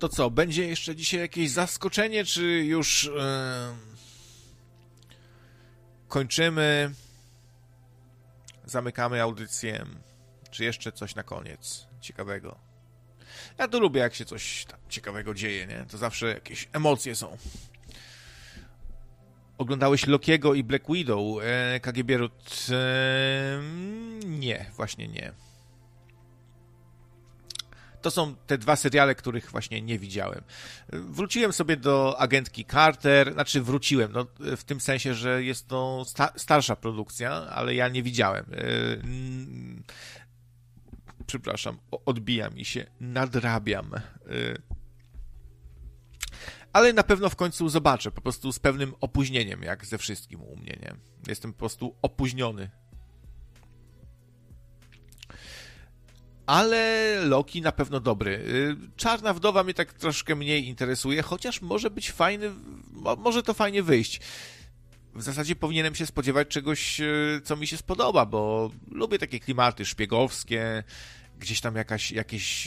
To co, będzie jeszcze dzisiaj jakieś zaskoczenie, czy już kończymy, zamykamy audycję, czy jeszcze coś na koniec ciekawego? Ja to lubię, jak się coś tam ciekawego dzieje, nie? To zawsze jakieś emocje są. Oglądałeś Lokiego i Black Widow, KGB Rut? Nie, właśnie nie. To są te dwa seriale, których właśnie nie widziałem. Wróciłem sobie do Agentki Carter, znaczy wróciłem, no, w tym sensie, że jest to starsza produkcja, ale ja nie widziałem. Przepraszam, odbija mi się, nadrabiam. Ale na pewno w końcu zobaczę, po prostu z pewnym opóźnieniem, jak ze wszystkim u mnie, nie? Jestem po prostu opóźniony. Ale Loki na pewno dobry. Czarna Wdowa mnie tak troszkę mniej interesuje, chociaż może być fajny, może to fajnie wyjść. W zasadzie powinienem się spodziewać czegoś, co mi się spodoba, bo lubię takie klimaty szpiegowskie, gdzieś tam jakieś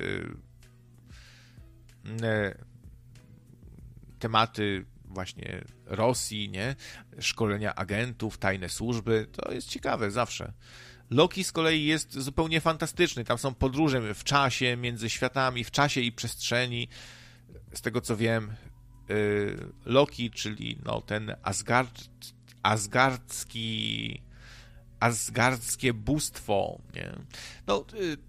tematy właśnie Rosji, nie? Szkolenia agentów, tajne służby, to jest ciekawe zawsze. Loki z kolei jest zupełnie fantastyczny. Tam są podróże w czasie, między światami, w czasie i przestrzeni. Z tego co wiem, Loki, czyli no, ten asgardzkie bóstwo. Nie? No,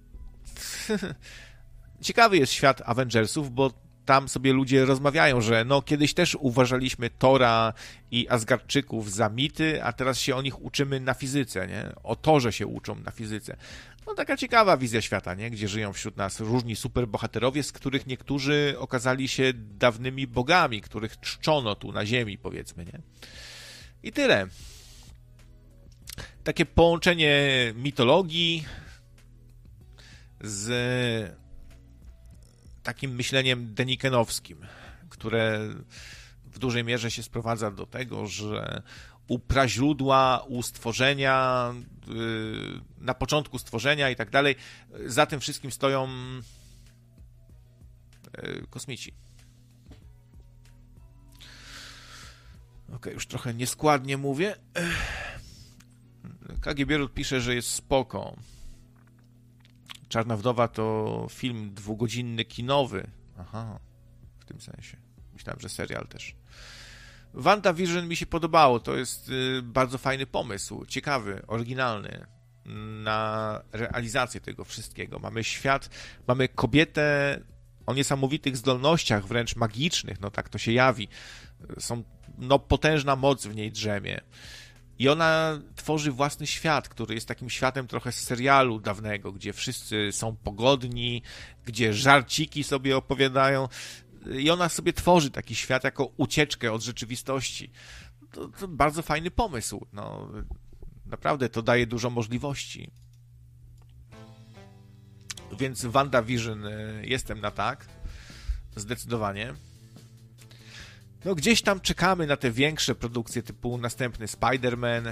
ciekawy jest świat Avengersów, bo tam sobie ludzie rozmawiają, że no kiedyś też uważaliśmy Tora i Asgardczyków za mity, a teraz się o nich uczymy na fizyce, nie? O Torze się uczą na fizyce. No taka ciekawa wizja świata, nie? Gdzie żyją wśród nas różni superbohaterowie, z których niektórzy okazali się dawnymi bogami, których czczono tu na ziemi, powiedzmy, nie? I tyle. Takie połączenie mitologii z takim myśleniem denikenowskim, które w dużej mierze się sprowadza do tego, że u praźródła, u stworzenia, na początku stworzenia i tak dalej, za tym wszystkim stoją kosmici. Okej, już trochę nieskładnie mówię. KGB Rut pisze, że jest spoko. Czarna Wdowa to film 2-godzinny kinowy. Aha, w tym sensie. Myślałem, że serial też. WandaVision mi się podobało. To jest bardzo fajny pomysł. Ciekawy, oryginalny na realizację tego wszystkiego. Mamy świat, mamy kobietę o niesamowitych zdolnościach, wręcz magicznych. No tak to się jawi. No potężna moc w niej drzemie. I ona tworzy własny świat, który jest takim światem trochę z serialu dawnego, gdzie wszyscy są pogodni, gdzie żarciki sobie opowiadają. I ona sobie tworzy taki świat jako ucieczkę od rzeczywistości. To bardzo fajny pomysł. No, naprawdę to daje dużo możliwości. Więc WandaVision jestem na tak. Zdecydowanie. No gdzieś tam czekamy na te większe produkcje typu następny Spider-Man.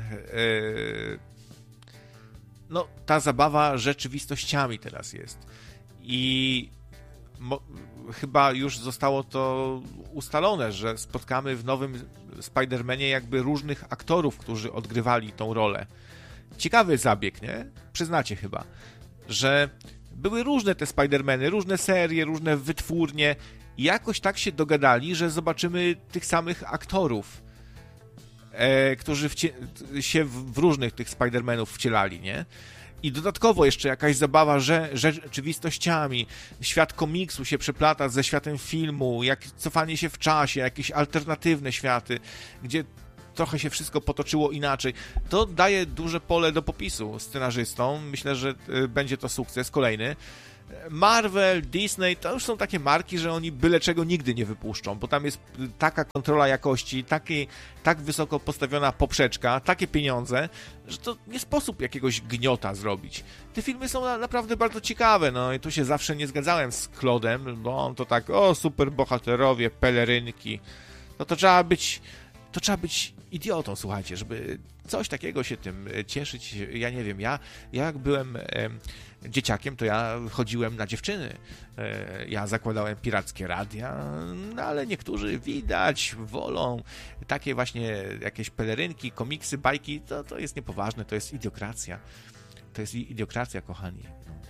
No ta zabawa rzeczywistościami teraz jest. I chyba już zostało to ustalone, że spotkamy w nowym Spider-Manie jakby różnych aktorów, którzy odgrywali tą rolę. Ciekawy zabieg, nie? Przyznacie chyba, że były różne te Spider-Many, różne serie, różne wytwórnie. I jakoś tak się dogadali, że zobaczymy tych samych aktorów, którzy się w różnych tych Spider-Manów wcielali, nie? I dodatkowo jeszcze jakaś zabawa rzeczywistościami. Świat komiksu się przeplata ze światem filmu, jak cofanie się w czasie, jakieś alternatywne światy, gdzie trochę się wszystko potoczyło inaczej. To daje duże pole do popisu scenarzystom. Myślę, że będzie to sukces kolejny. Marvel, Disney, to już są takie marki, że oni byle czego nigdy nie wypuszczą, bo tam jest taka kontrola jakości, tak wysoko postawiona poprzeczka, takie pieniądze, że to nie sposób jakiegoś gniota zrobić. Te filmy są naprawdę bardzo ciekawe, no i tu się zawsze nie zgadzałem z Claude'em, bo on to tak, super bohaterowie, pelerynki, no to trzeba być to trzeba być idiotą, słuchajcie, żeby coś takiego się tym cieszyć. Ja nie wiem, ja jak byłem dzieciakiem, to ja chodziłem na dziewczyny. Ja zakładałem pirackie radia, no ale niektórzy widać wolą takie właśnie jakieś pelerynki, komiksy, bajki, to jest niepoważne, to jest idiokracja. To jest idiokracja, kochani.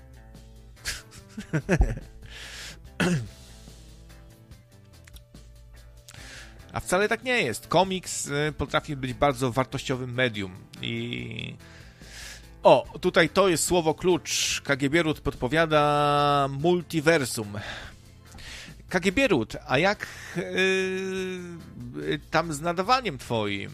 A wcale tak nie jest. Komiks potrafi być bardzo wartościowym medium i... O, tutaj to jest słowo klucz. KGB-Ród podpowiada multiversum. KGB-Ród, a jak tam z nadawaniem twoim?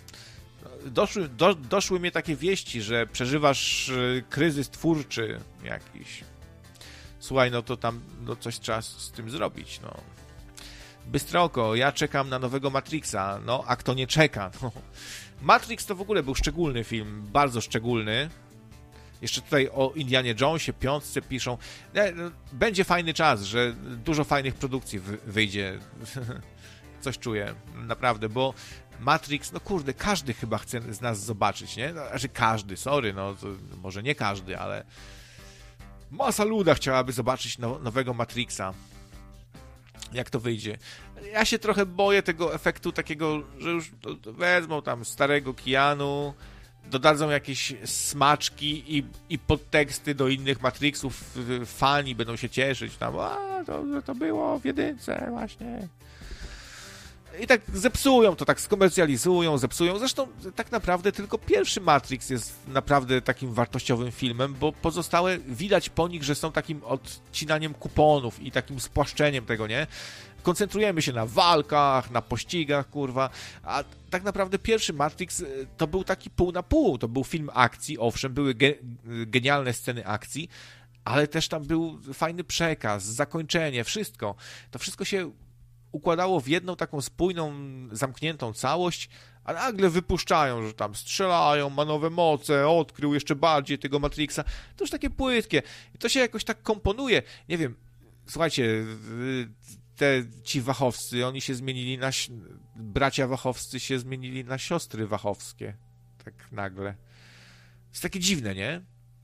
Doszły mnie takie wieści, że przeżywasz kryzys twórczy jakiś. Słuchaj, no to tam coś trzeba z tym zrobić, no. Bystre oko, ja czekam na nowego Matrixa, no, a kto nie czeka? No. Matrix to w ogóle był szczególny film, bardzo szczególny. Jeszcze tutaj o Indianie Jonesie, 5 piszą. Będzie fajny czas, że dużo fajnych produkcji wyjdzie. Coś czuję, naprawdę, bo Matrix, no kurde, każdy chyba chce z nas zobaczyć, nie? Znaczy każdy, sorry, no może nie każdy, ale masa luda chciałaby zobaczyć nowego Matrixa. Jak to wyjdzie. Ja się trochę boję tego efektu takiego, że już wezmą tam starego Keanu, dodadzą jakieś smaczki i podteksty do innych Matrixów, fani będą się cieszyć tam, to było w jedynce właśnie. I tak zepsują to, tak skomercjalizują, zepsują. Zresztą tak naprawdę tylko pierwszy Matrix jest naprawdę takim wartościowym filmem, bo pozostałe widać po nich, że są takim odcinaniem kuponów i takim spłaszczeniem tego, nie? Koncentrujemy się na walkach, na pościgach, kurwa, a tak naprawdę pierwszy Matrix to był taki pół na pół. To był film akcji, owszem, były genialne sceny akcji, ale też tam był fajny przekaz, zakończenie, wszystko. To wszystko się układało w jedną taką spójną, zamkniętą całość, a nagle wypuszczają, że tam strzelają, ma nowe moce, odkrył jeszcze bardziej tego Matrixa. To już takie płytkie. I to się jakoś tak komponuje. Nie wiem, słuchajcie, ci Wachowscy, oni się zmienili na... Bracia Wachowscy się zmienili na siostry Wachowskie. Tak nagle. To jest takie dziwne, nie?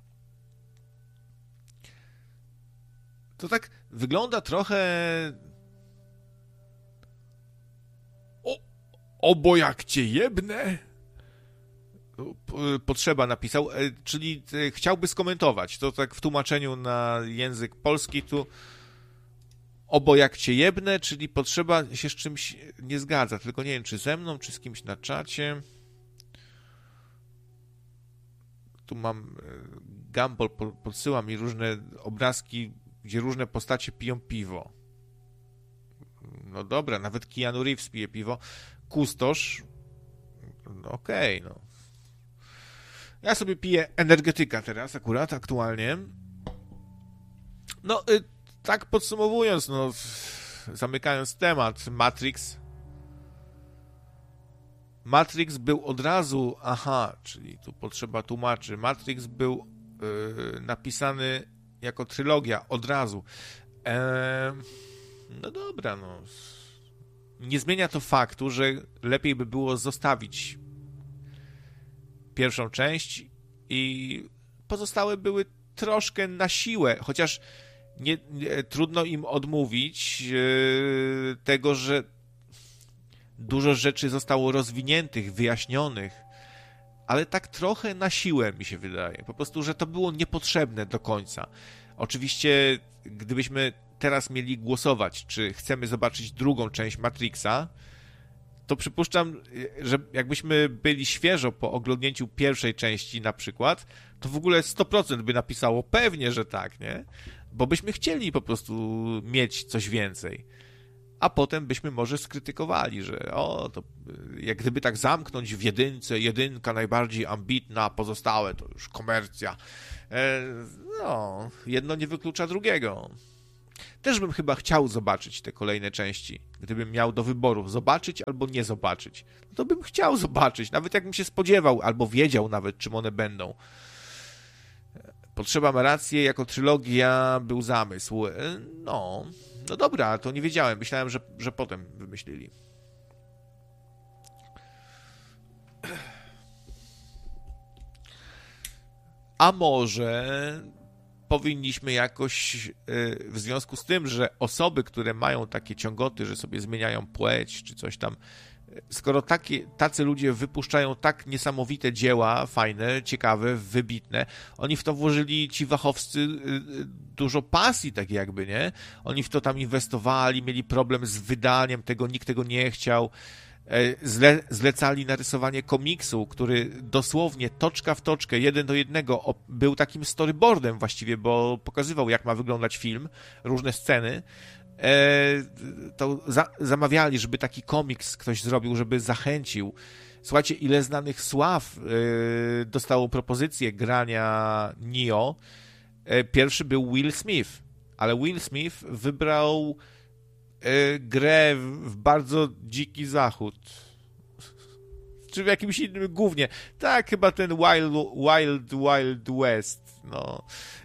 To tak wygląda trochę... Obo jak cię jebnę? Potrzeba napisał, czyli chciałby skomentować. To tak w tłumaczeniu na język polski tu obo jak cię jebnę, czyli potrzeba się z czymś nie zgadza, tylko nie wiem, czy ze mną, czy z kimś na czacie. Tu mam Gumball podsyła mi różne obrazki, gdzie różne postacie piją piwo. No dobra, nawet Keanu Reeves pije piwo. Kustosz, no okej, no. Ja sobie piję energetyka teraz, akurat, aktualnie. No, tak podsumowując, no, zamykając temat, Matrix był od razu, czyli tu potrzeba tłumaczy, Matrix był napisany jako trylogia od razu. No dobra, no. Nie zmienia to faktu, że lepiej by było zostawić pierwszą część i pozostałe były troszkę na siłę, chociaż trudno im odmówić tego, że dużo rzeczy zostało rozwiniętych, wyjaśnionych, ale tak trochę na siłę mi się wydaje. Po prostu, że to było niepotrzebne do końca. Oczywiście, gdybyśmy teraz mieli głosować, czy chcemy zobaczyć drugą część Matrixa, to przypuszczam, że jakbyśmy byli świeżo po oglądnięciu pierwszej części na przykład, to w ogóle 100% by napisało pewnie, że tak, nie? Bo byśmy chcieli po prostu mieć coś więcej. A potem byśmy może skrytykowali, że to jak gdyby tak zamknąć w jedynka najbardziej ambitna, pozostałe to już komercja. Jedno nie wyklucza drugiego. Też bym chyba chciał zobaczyć te kolejne części. Gdybym miał do wyboru zobaczyć albo nie zobaczyć, to bym chciał zobaczyć, nawet jakbym się spodziewał, albo wiedział nawet, czym one będą. Potrzeba ma rację, jako trylogia był zamysł. No dobra, to nie wiedziałem. Myślałem, że potem wymyślili. A może powinniśmy jakoś, w związku z tym, że osoby, które mają takie ciągoty, że sobie zmieniają płeć czy coś tam, skoro tacy ludzie wypuszczają tak niesamowite dzieła, fajne, ciekawe, wybitne, oni w to włożyli, ci Wachowscy, dużo pasji, tak jakby, nie? Oni w to tam inwestowali, mieli problem z wydaniem tego, nikt tego nie chciał. Zlecali narysowanie komiksu, który dosłownie toczka w toczkę, 1:1 był takim storyboardem właściwie, bo pokazywał, jak ma wyglądać film, różne sceny. To zamawiali, żeby taki komiks ktoś zrobił, żeby zachęcił. Słuchajcie, ile znanych sław dostało propozycję grania Neo. Pierwszy był Will Smith, ale Will Smith wybrał grę w bardzo dziki zachód. Czy w jakimś innym głównie. Tak, chyba ten Wild West. No.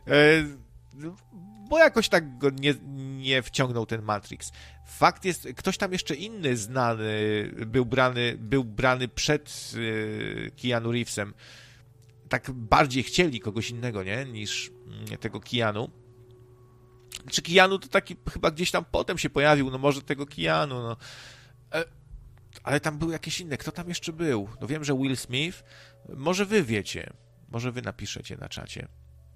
Bo jakoś tak go nie wciągnął ten Matrix. Fakt jest, ktoś tam jeszcze inny znany był brany przed Keanu Reevesem. Tak bardziej chcieli kogoś innego, nie? Niż tego Keanu. Czy Keanu to taki chyba gdzieś tam potem się pojawił, no może tego Keanu, no. Ale tam był jakieś inne. Kto tam jeszcze był? No wiem, że Will Smith. Może wy wiecie. Może wy napiszecie na czacie.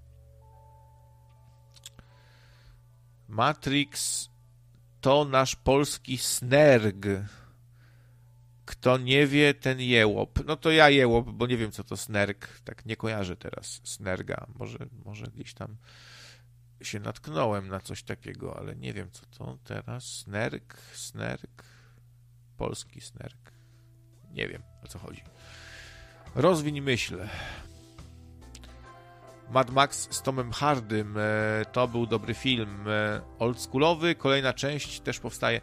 Matrix to nasz polski Snerg. Kto nie wie, ten jełop. No to ja jełop, bo nie wiem, co to Snerg. Tak nie kojarzę teraz Snerga. Może gdzieś tam się natknąłem na coś takiego, ale nie wiem, co to teraz. Snerg. Polski Snerg. Nie wiem, o co chodzi. Rozwiń myśl. Mad Max z Tomem Hardym, to był dobry film. Oldschoolowy, kolejna część też powstaje.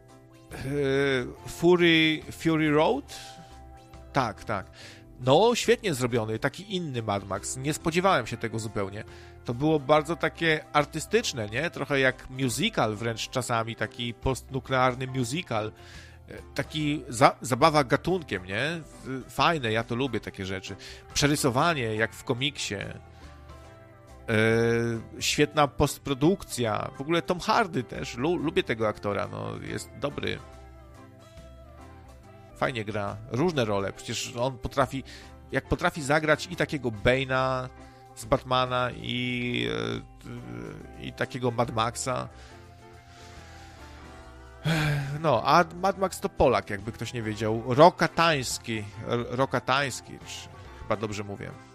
Fury Road? Tak. No, świetnie zrobiony, taki inny Mad Max. Nie spodziewałem się tego zupełnie. To było bardzo takie artystyczne, nie? Trochę jak musical wręcz czasami, taki postnuklearny musical. Taki zabawa gatunkiem, nie? Fajne, ja to lubię takie rzeczy. Przerysowanie, jak w komiksie. Świetna postprodukcja. W ogóle Tom Hardy też. Lubię tego aktora, no, jest dobry. Fajnie gra. Różne role. Przecież on potrafi zagrać i takiego Bane'a z Batmana i takiego Mad Maxa. No, a Mad Max to Polak, jakby ktoś nie wiedział. Rokatański, czy chyba dobrze mówię.